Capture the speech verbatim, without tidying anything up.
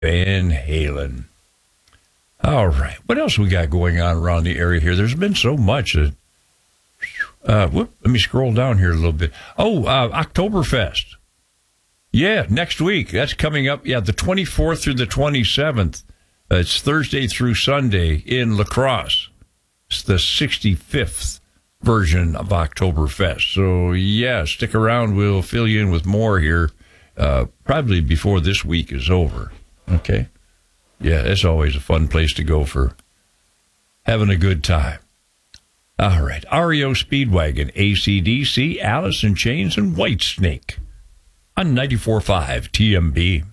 Van Halen. All right. What else we got going on around the area here? There's been so much. Uh, uh, whoop, let me scroll down here a little bit. Oh, uh, Oktoberfest. Yeah, next week. That's coming up. Yeah, the twenty-fourth through the twenty-seventh. Uh, it's Thursday through Sunday in La Crosse. It's the sixty-fifth version of Oktoberfest. So, yeah, stick around. We'll fill you in with more here, uh, probably before this week is over. Okay? Yeah, it's always a fun place to go for having a good time. All right. R E O Speedwagon, A C D C, Alice in Chains, and Whitesnake on ninety-four point five T M B.